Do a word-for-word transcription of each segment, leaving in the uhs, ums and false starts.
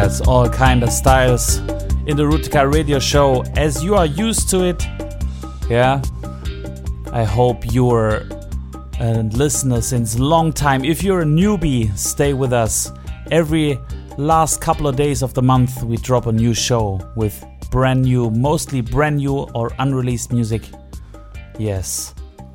Yes, all kind of styles in the Rootikal Radio Show as you are used to it. Yeah, I hope you're a listener since a long time. If you're a newbie, stay with us. Every last couple of days of the month we drop a new show with brand new, mostly brand new or unreleased music. Yes.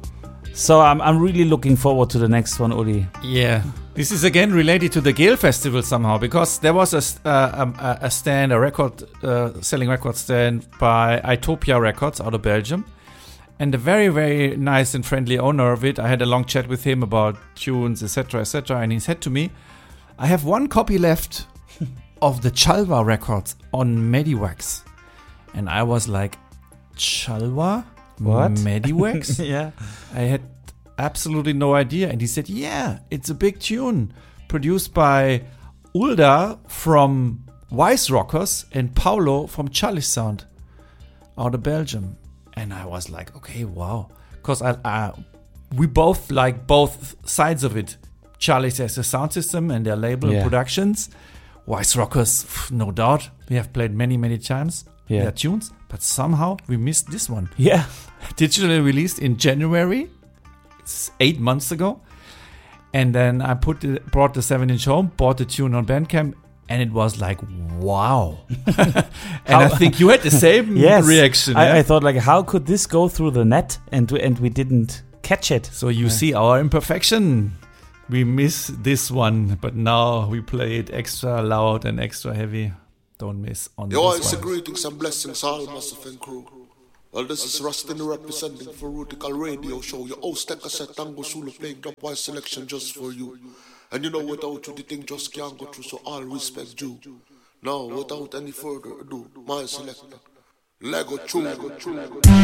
So I'm I'm really looking forward to the next one, Uli. Yeah. This is again related to the Gale Festival somehow, because there was a, uh, a, a stand, a record, uh, selling record stand by Itopia Records out of Belgium. And a very, very nice and friendly owner of it. I had a long chat with him about tunes, et cetera, et cetera. And he said to me, I have one copy left of the Chalwa records on Mediwax. And I was like, Chalwa? What? Mediwax? Yeah. I had absolutely no idea. And he said, yeah, it's a big tune produced by Ulda from Wise Rockers and Paulo from Charlie Sound out of Belgium. And I was like, okay, wow. Because I, I, we both like both sides of it. Charlie has a sound system and their label yeah. and productions. Wise Rockers, no doubt. We have played many, many times yeah. their tunes. But somehow we missed this one. Yeah. Digitally released in January. It's eight months ago. And then I put the, brought the seven inch home, bought the tune on Bandcamp. And it was like, wow. And I think you had the same yes. reaction. I, yeah? I thought, like, how could this go through the net and and we didn't catch it? So you yeah. see our imperfection. We miss this one, but now we play it extra loud and extra heavy. Don't miss on Yo, this it's one. a greetings and blessings all Massive and crew. Well, this is Rustin representing for Rootikal Radio Show. Your host, Cassette Tango Sulu playing dubwise selection just for you. And you know, without you, the thing just can't go through, so all respect due. Now, without any further ado, my selector, Lego True.